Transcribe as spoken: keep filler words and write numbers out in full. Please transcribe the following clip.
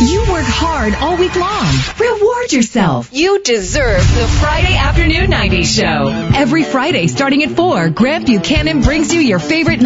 You work hard all week long. Reward yourself. You deserve the Friday Afternoon nineties Show. Every Friday starting at four, Grant Buchanan brings you your favorite